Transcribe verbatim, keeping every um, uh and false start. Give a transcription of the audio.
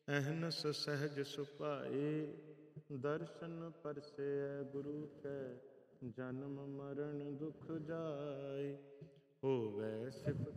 ਅਹਨਸ ਸਹਿਜ ਸੁਭਾਏ, ਦਰਸ਼ਨ ਪਰਸੈ ਗੁਰੂ ਕੈ, ਜਨਮ ਮਰਨ ਦੁਖ ਜਾਏ। ਹੋਵੈ ਸਿਫਤ